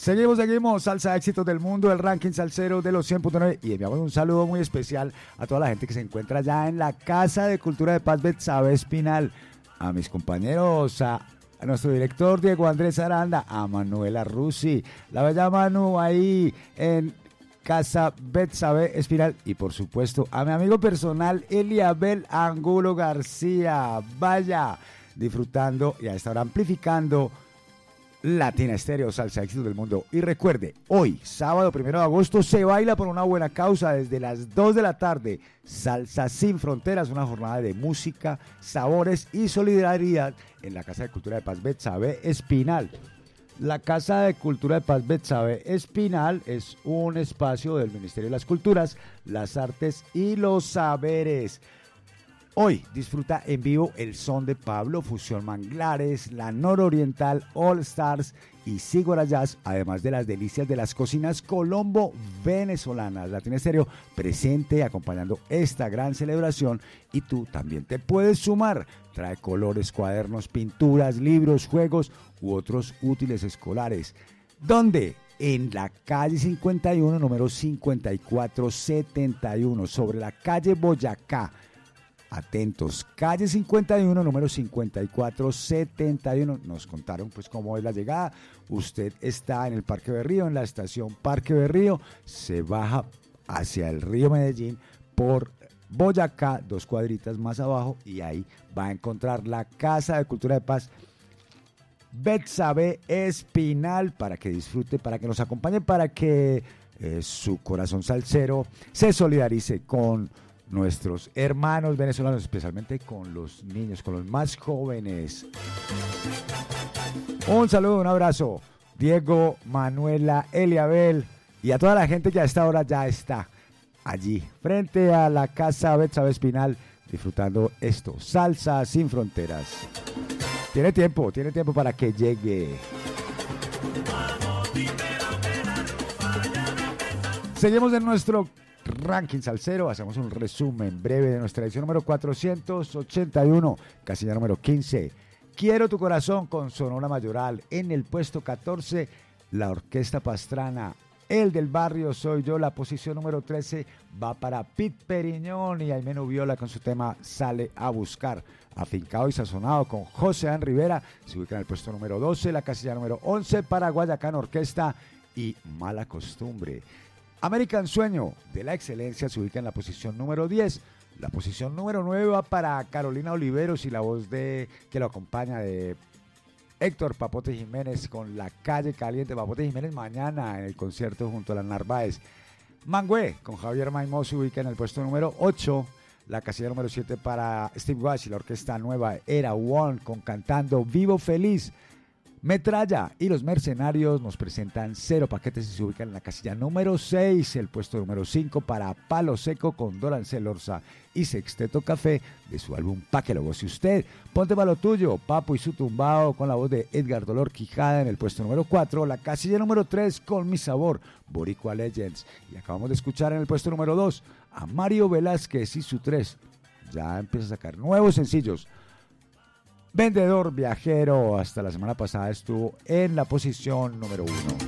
Seguimos, salsa éxitos del mundo, el ranking salsero de los 100.9 y enviamos un saludo muy especial a toda la gente que se encuentra ya en la Casa de Cultura de Paz Betsabe Espinal, a mis compañeros, a nuestro director Diego Andrés Aranda, a Manuela Rusi, la bella Manu ahí en Casa Betsabe Espinal y por supuesto a mi amigo personal Eliabel Angulo García, vaya, disfrutando y a esta hora amplificando Latina Estéreo, salsa éxitos del mundo. Y recuerde, hoy, sábado 1 de agosto, se baila por una buena causa desde las 2 de la tarde. Salsa Sin Fronteras, una jornada de música, sabores y solidaridad en la Casa de Cultura de Paz Betsabe Espinal. La Casa de Cultura de Paz Betsabe Espinal es un espacio del Ministerio de las Culturas, las Artes y los Saberes. Hoy disfruta en vivo el son de Pablo, Fusión Manglares, la Nororiental, All Stars y Sigora Jazz, además de las delicias de las cocinas Colombo venezolanas. Latina Estéreo presente acompañando esta gran celebración y tú también te puedes sumar. Trae colores, cuadernos, pinturas, libros, juegos u otros útiles escolares. ¿Dónde? En la calle 51, número 5471, sobre la calle Boyacá. Atentos, calle 51, número 5471. Nos contaron pues cómo es la llegada. Usted está en el Parque Berrío, en la estación Parque Berrío, se baja hacia el río Medellín por Boyacá, 2 cuadritas más abajo, y ahí va a encontrar la Casa de Cultura de Paz Betsabe Espinal para que disfrute, para que nos acompañe, para que su corazón salsero se solidarice con nuestros hermanos venezolanos, especialmente con los niños, con los más jóvenes. Un saludo, un abrazo, Diego, Manuela, Eliabel y a toda la gente que a esta hora ya está allí, frente a la Casa Betsabe Espinal, disfrutando esto, Salsa Sin Fronteras. Tiene tiempo para que llegue. Seguimos en nuestro ranking salsero, hacemos un resumen breve de nuestra edición número 481, casilla número 15. Quiero tu corazón con Sonora Mayoral. En el puesto 14, la Orquesta Pastrana. El del barrio soy yo. La posición número 13 va para Pete Periñón y Aimé Nubiola con su tema Sale a Buscar. Afincado y sazonado con José An Rivera. Se ubica en el puesto número 12, la casilla número 11 para Guayacán Orquesta y Mala Costumbre. American Sueño de la Excelencia se ubica en la posición número 10. La posición número 9 va para Carolina Oliveros y la voz que lo acompaña de Héctor Papote Jiménez con La Calle Caliente. Papote Jiménez mañana en el concierto junto a la Narváez. Mangüe con Javier Maimó se ubica en el puesto número 8. La casilla número 7 para Steve Walsh y la orquesta nueva Era One con cantando Vivo Feliz. Metralla y los Mercenarios nos presentan Cero Paquetes y se ubican en la casilla número 6, el puesto número 5 para Palo Seco con Dorancel Orza y Sexteto Café de su álbum Pa' que lo goce usted. Ponte pa' lo tuyo, Papo y su tumbao con la voz de Edgar Dolor Quijada en el puesto número 4, la casilla número 3 con Mi Sabor, Boricua Legends. Y acabamos de escuchar en el puesto número 2 a Mario Velázquez y su 3. Ya empieza a sacar nuevos sencillos. Vendedor Viajero, hasta la semana pasada estuvo en la posición número 1.